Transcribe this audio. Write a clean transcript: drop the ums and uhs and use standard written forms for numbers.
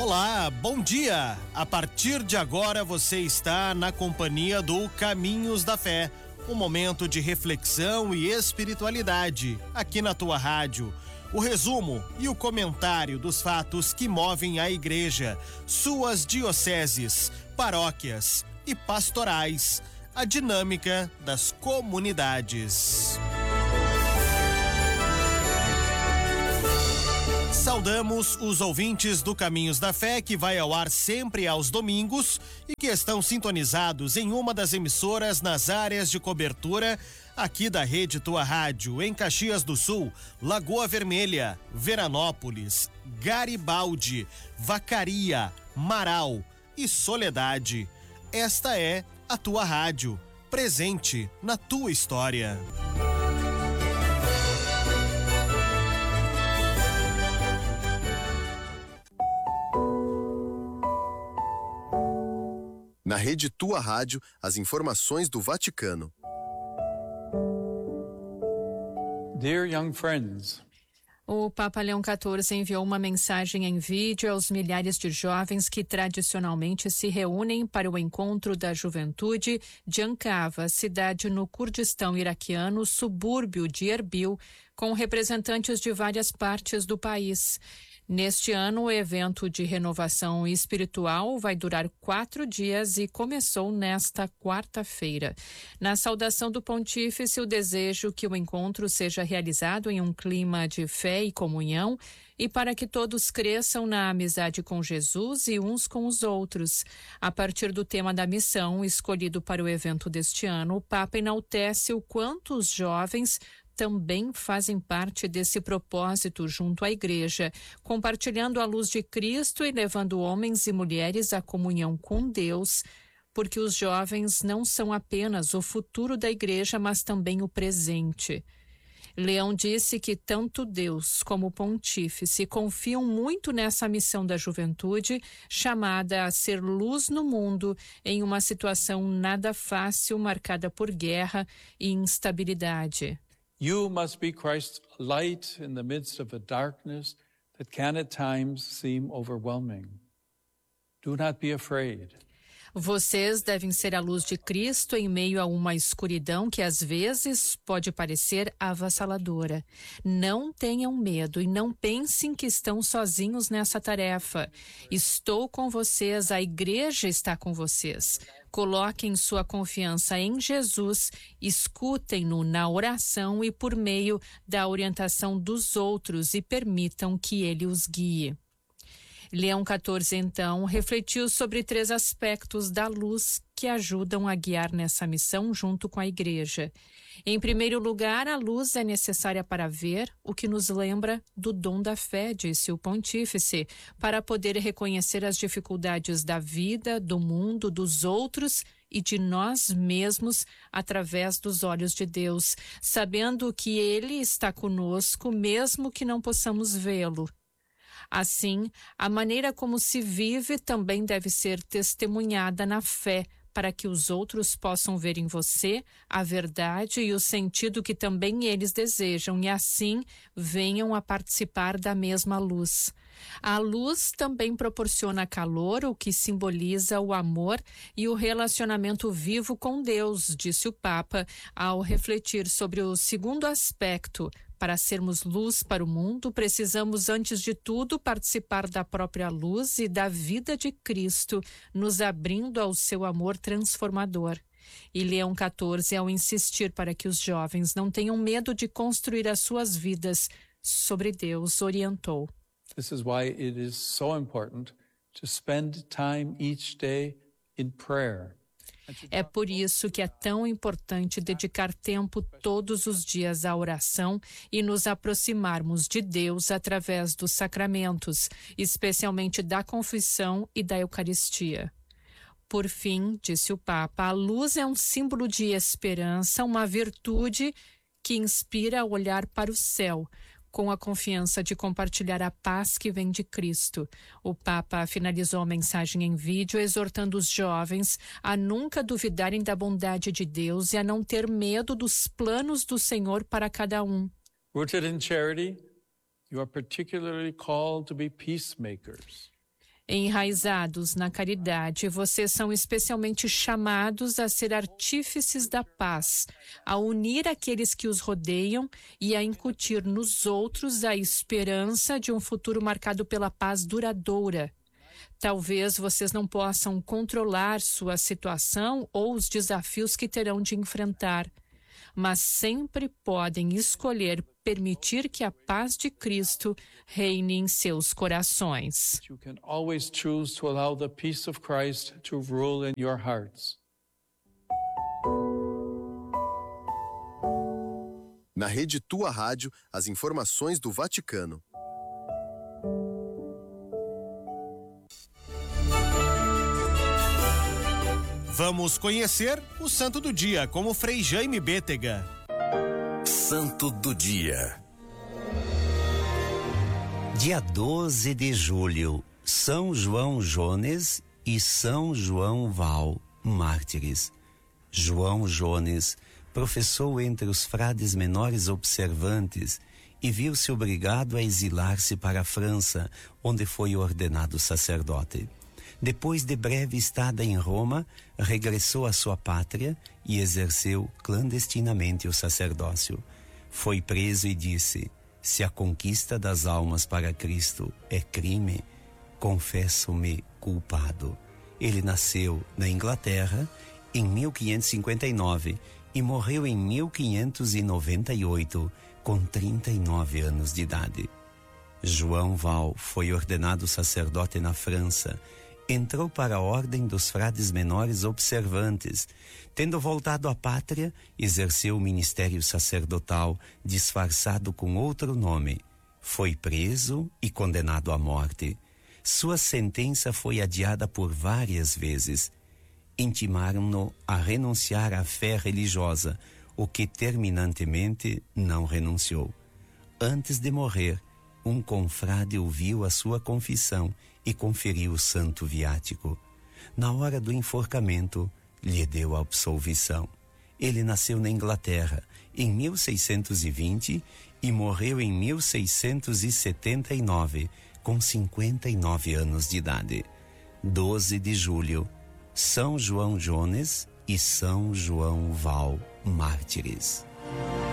Olá, bom dia! A partir de agora você está na companhia do Caminhos da Fé, um momento de reflexão e espiritualidade aqui na tua rádio. O resumo e o comentário dos fatos que movem a igreja, suas dioceses, paróquias e pastorais, a dinâmica das comunidades. Saudamos os ouvintes do Caminhos da Fé, que vai ao ar sempre aos domingos e que estão sintonizados em uma das emissoras nas áreas de cobertura aqui da Rede Tua Rádio, em Caxias do Sul, Lagoa Vermelha, Veranópolis, Garibaldi, Vacaria, Marau e Soledade. Esta é a Tua Rádio, presente na tua história. Na Rede Tua Rádio, as informações do Vaticano. Dear young friends, o Papa Leão XIV enviou uma mensagem em vídeo aos milhares de jovens que tradicionalmente se reúnem para o encontro da juventude de Ankava, cidade no Kurdistão iraquiano, subúrbio de Erbil, com representantes de várias partes do país. Neste ano, o evento de renovação espiritual vai durar 4 dias e começou nesta quarta-feira. Na saudação do pontífice, o desejo que o encontro seja realizado em um clima de fé e comunhão e para que todos cresçam na amizade com Jesus e uns com os outros. A partir do tema da missão escolhido para o evento deste ano, o Papa enaltece o quanto os jovens também fazem parte desse propósito junto à Igreja, compartilhando a luz de Cristo e levando homens e mulheres à comunhão com Deus, porque os jovens não são apenas o futuro da Igreja, mas também o presente. Leão disse que tanto Deus como o pontífice confiam muito nessa missão da juventude, chamada a ser luz no mundo em uma situação nada fácil, marcada por guerra e instabilidade. you must be Christ's light in the midst of a darkness that can at times seem overwhelming. Do not be afraid. Vocês devem ser a luz de Cristo em meio a uma escuridão que às vezes pode parecer avassaladora. Não tenham medo e não pensem que estão sozinhos nessa tarefa. Estou com vocês, a Igreja está com vocês. Coloquem sua confiança em Jesus, escutem-no na oração e por meio da orientação dos outros e permitam que ele os guie. Leão XIV, então, refletiu sobre 3 aspectos da luz que ajudam a guiar nessa missão junto com a Igreja. Em primeiro lugar, a luz é necessária para ver, o que nos lembra do dom da fé, disse o pontífice, para poder reconhecer as dificuldades da vida, do mundo, dos outros e de nós mesmos através dos olhos de Deus, sabendo que Ele está conosco mesmo que não possamos vê-lo. Assim, a maneira como se vive também deve ser testemunhada na fé, para que os outros possam ver em você a verdade e o sentido que também eles desejam e assim venham a participar da mesma luz. A luz também proporciona calor, o que simboliza o amor e o relacionamento vivo com Deus, disse o Papa, ao refletir sobre o segundo aspecto. Para sermos luz para o mundo, precisamos, antes de tudo, participar da própria luz e da vida de Cristo, nos abrindo ao seu amor transformador. E Leão XIV, ao insistir para que os jovens não tenham medo de construir as suas vidas sobre Deus, orientou. This is why it is so important to spend time each day in prayer. É por isso que é tão importante dedicar tempo todos os dias à oração e nos aproximarmos de Deus através dos sacramentos, especialmente da confissão e da Eucaristia. Por fim, disse o Papa, a luz é um símbolo de esperança, uma virtude que inspira a olhar para o céu, com a confiança de compartilhar a paz que vem de Cristo. O Papa finalizou a mensagem em vídeo exortando os jovens a nunca duvidarem da bondade de Deus e a não ter medo dos planos do Senhor para cada um. Rooted in charity, you are particularly called to be peacemakers. Enraizados na caridade, vocês são especialmente chamados a ser artífices da paz, a unir aqueles que os rodeiam e a incutir nos outros a esperança de um futuro marcado pela paz duradoura. Talvez vocês não possam controlar sua situação ou os desafios que terão de enfrentar, mas sempre podem escolher permitir que a paz de Cristo reine em seus corações. You can always choose to allow the peace of Christ to rule in your hearts. Na Rede Tua Rádio, as informações do Vaticano. Vamos conhecer o Santo do Dia com o Frei Jaime Bétega. Santo do Dia. Dia 12 de julho, São João Jones e São João Val, mártires. João Jones professou entre os frades menores observantes e viu-se obrigado a exilar-se para a França, onde foi ordenado sacerdote. Depois de breve estada em Roma, regressou à sua pátria e exerceu clandestinamente o sacerdócio. Foi preso e disse: se a conquista das almas para Cristo é crime, confesso-me culpado. Ele nasceu na Inglaterra em 1559 e morreu em 1598, com 39 anos de idade. João Val foi ordenado sacerdote na França. Entrou para a Ordem dos Frades Menores Observantes. Tendo voltado à pátria, exerceu o ministério sacerdotal, disfarçado com outro nome. Foi preso e condenado à morte. Sua sentença foi adiada por várias vezes. Intimaram-no a renunciar à fé religiosa, o que terminantemente não renunciou. Antes de morrer, um confrade ouviu a sua confissão e conferiu o santo viático. Na hora do enforcamento, lhe deu a absolvição. Ele nasceu na Inglaterra em 1620 e morreu em 1679, com 59 anos de idade. 12 de julho, São João Jones e São João Val, mártires.